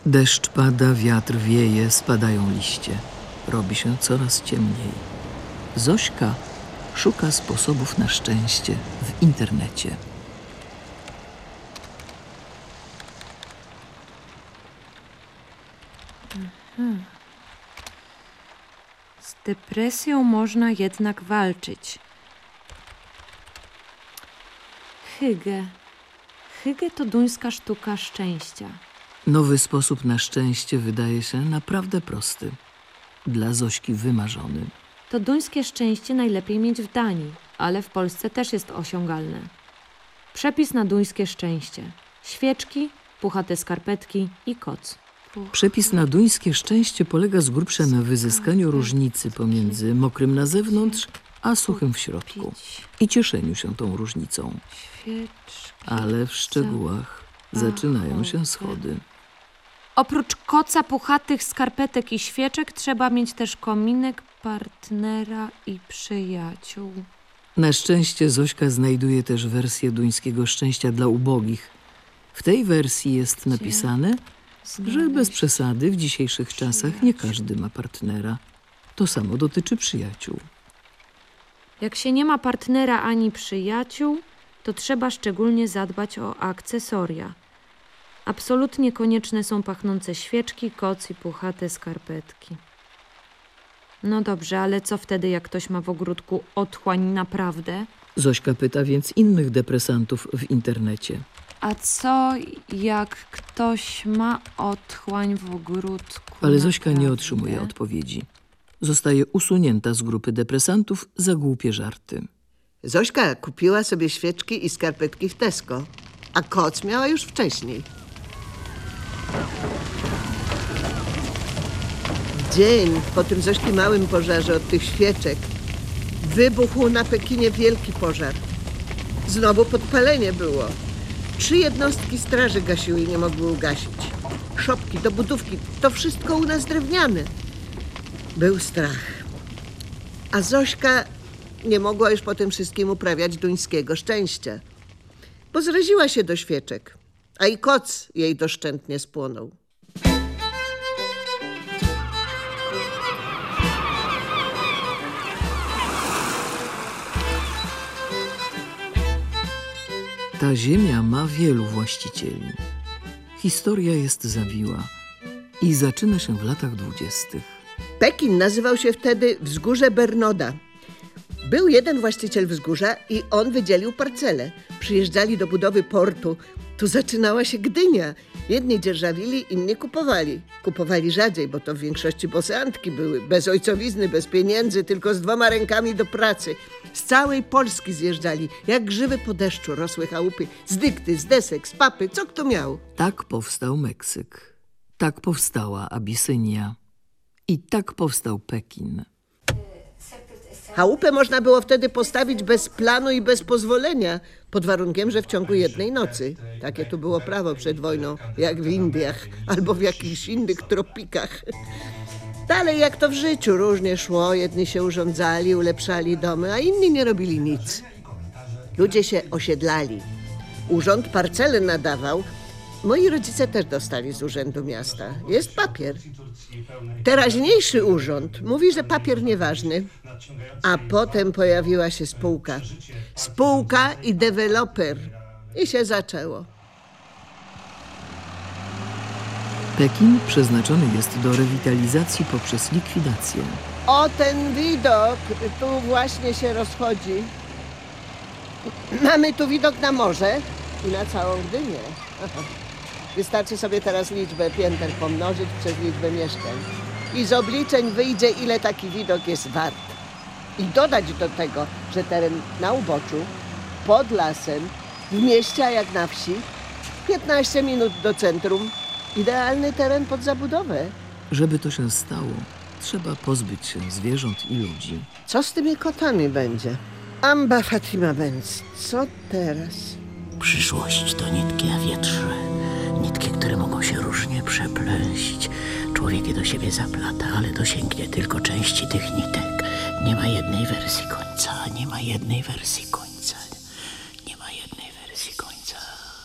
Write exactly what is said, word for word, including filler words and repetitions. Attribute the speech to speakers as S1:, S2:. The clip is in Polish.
S1: Deszcz pada, wiatr wieje, spadają liście. Robi się coraz ciemniej. Zośka szuka sposobów na szczęście w internecie.
S2: Mhm. Z depresją można jednak walczyć. Hygge. Hygge to duńska sztuka szczęścia.
S1: Nowy sposób na szczęście wydaje się naprawdę prosty. Dla Zośki wymarzony.
S2: To duńskie szczęście najlepiej mieć w Danii, ale w Polsce też jest osiągalne. Przepis na duńskie szczęście. Świeczki, puchate skarpetki i koc.
S1: Przepis na duńskie szczęście polega z grubsza na wyzyskaniu różnicy pomiędzy mokrym na zewnątrz, a suchym w środku. I cieszeniu się tą różnicą. Ale w szczegółach zaczynają się schody.
S2: Oprócz koca, puchatych skarpetek i świeczek trzeba mieć też kominek, partnera i przyjaciół.
S1: Na szczęście Zośka znajduje też wersję duńskiego szczęścia dla ubogich. W tej wersji jest napisane, że bez przesady w dzisiejszych czasach nie każdy ma partnera. To samo dotyczy przyjaciół.
S2: Jak się nie ma partnera ani przyjaciół, to trzeba szczególnie zadbać o akcesoria. Absolutnie konieczne są pachnące świeczki, koc i puchate skarpetki. No dobrze, ale co wtedy, jak ktoś ma w ogródku otchłań naprawdę?
S1: Zośka pyta więc innych depresantów w internecie.
S2: A co, jak ktoś ma otchłań w ogródku?
S1: Ale Zośka
S2: naprawdę?
S1: nie otrzymuje odpowiedzi. Zostaje usunięta z grupy depresantów za głupie żarty.
S3: Zośka kupiła sobie świeczki i skarpetki w Tesco, a koc miała już wcześniej. Dzień po tym Zośki małym pożarze od tych świeczek wybuchł na Pekinie wielki pożar. Znowu podpalenie było. Trzy jednostki straży gasiły i nie mogły ugasić. Szopki, dobudówki, to wszystko u nas drewniane. Był strach. A Zośka nie mogła już po tym wszystkim uprawiać duńskiego szczęścia, bo zraziła się do świeczek, a i koc jej doszczętnie spłonął.
S1: Ta ziemia ma wielu właścicieli. Historia jest zawiła i zaczyna się w latach dwudziestych.
S3: Pekin nazywał się wtedy Wzgórze Bernoda. Był jeden właściciel wzgórza i on wydzielił parcelę. Przyjeżdżali do budowy portu. Tu zaczynała się Gdynia. Jedni dzierżawili, inni kupowali. Kupowali rzadziej, bo to w większości boseantki były. Bez ojcowizny, bez pieniędzy, tylko z dwoma rękami do pracy. Z całej Polski zjeżdżali. Jak grzyby po deszczu rosły chałupy. Z dykty, z desek, z papy. Co kto miał?
S1: Tak powstał Meksyk. Tak powstała Abisynia. I tak powstał Pekin.
S3: Chałupę można było wtedy postawić bez planu i bez pozwolenia, pod warunkiem, że w ciągu jednej nocy. Takie tu było prawo przed wojną, jak w Indiach albo w jakichś innych tropikach. Dalej jak to w życiu, różnie szło. Jedni się urządzali, ulepszali domy, a inni nie robili nic. Ludzie się osiedlali. Urząd parcele nadawał. Moi rodzice też dostali z urzędu miasta. Jest papier. Teraźniejszy urząd mówi, że papier nieważny. A potem pojawiła się spółka. Spółka i deweloper. I się zaczęło.
S1: Pekin przeznaczony jest do rewitalizacji poprzez likwidację.
S3: O, ten widok tu właśnie się rozchodzi. Mamy tu widok na morze i na całą Gdynię. Wystarczy sobie teraz liczbę pięter pomnożyć przez liczbę mieszkań. I z obliczeń wyjdzie, ile taki widok jest wart. I dodać do tego, że teren na uboczu, pod lasem, w mieście, a jak na wsi, piętnaście minut do centrum. Idealny teren pod zabudowę.
S1: Żeby to się stało, trzeba pozbyć się zwierząt i ludzi.
S3: Co z tymi kotami będzie? Amba Fatima Benz, co teraz?
S4: Przyszłość to nitki na wietrze. Nitki, które mogą się różnie przepleść. Człowiek je do siebie zaplata, ale dosięgnie tylko części tych nitek. Nie ma jednej wersji końca, nie ma jednej wersji końca.